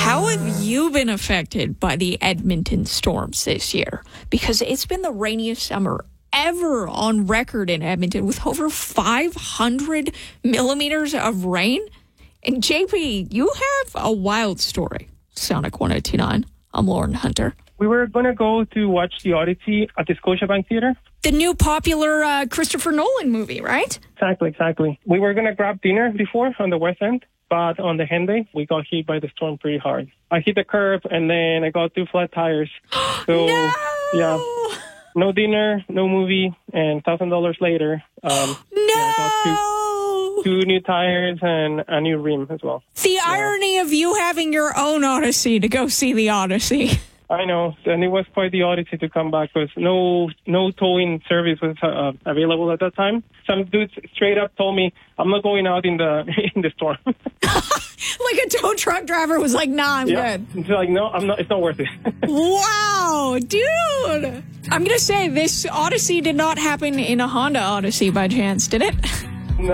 How have you been affected by the Edmonton storms this year? Because it's been the rainiest summer ever on record in Edmonton with over 500 millimeters of rain. And JP, you have a wild story. Sonic 1029. I'm Lauren Hunter. We were going to go to watch The Odyssey at the Scotiabank Theatre. The new popular Christopher Nolan movie, right? Exactly. We were going to grab dinner before on the West End, but on the Henday, we got hit by the storm pretty hard. I hit the curb, and then I got 2 flat tires. So, No! Yeah, no dinner, no movie, and $1,000 later, No! I got 2 new tires and a new rim as well. The irony of you having your own Odyssey to go see the Odyssey. I know, and it was quite the odyssey to come back because no towing service was available at that time. Some dude straight up told me, "I'm not going out in the storm." Like a tow truck driver was like, "Nah, I'm good." It's like, no, I'm not. It's not worth it. Wow, dude! I'm gonna say this Odyssey did not happen in a Honda Odyssey by chance, did it?